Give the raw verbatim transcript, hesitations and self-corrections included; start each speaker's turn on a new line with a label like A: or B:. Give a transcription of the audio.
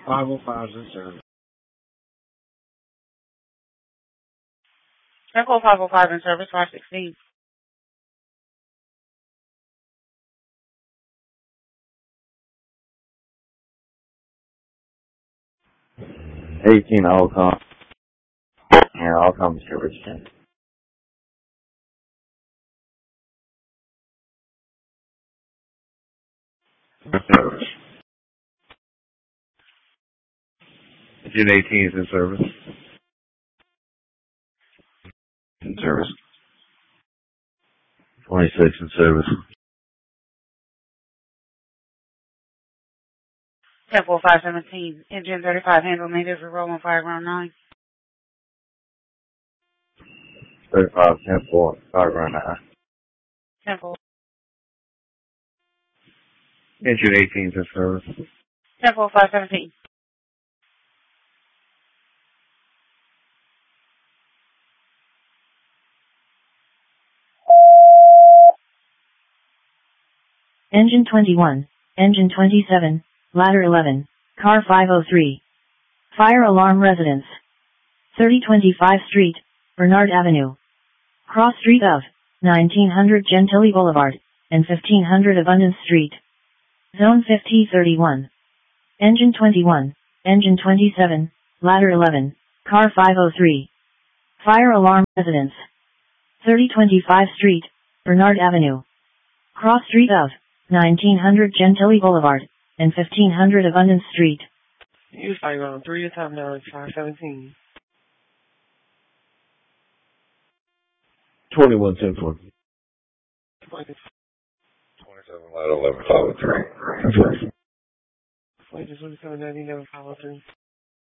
A: five oh five is in service.
B: Echo five oh five in service, five sixteen.
A: eighteen Allcom. Yeah, Allcom service. In service. Engine eighteen is in service. In service. twenty-six in service.
B: Tempo five seventeen. Engine thirty-five handle native for roll on fire ground nine.
A: thirty-five, ten four, five round nine.
B: Tempo.
A: Engine eighteen is in service.
B: Tempo five seventeen.
C: Engine twenty-one, Engine twenty-seven, Ladder eleven, Car five oh three. Fire alarm residence. thirty twenty-five Street, Bernard Avenue. Cross Street of nineteen hundred Gentilly Boulevard, and fifteen hundred Abundance Street. Zone fifty thirty-one. Engine twenty-one, Engine twenty-seven, Ladder eleven, Car five oh three. Fire alarm residence. thirty twenty-five Street, Bernard Avenue. Cross Street of nineteen hundred Gentilly Boulevard, and fifteen hundred Abundance Street.
B: Use fire ground three, top now it's five seventeen.
A: twenty-one, ten four.
B: twenty-seven,
A: ladder eleven, five oh three.
B: twenty-seven, ninety-nine, five oh three.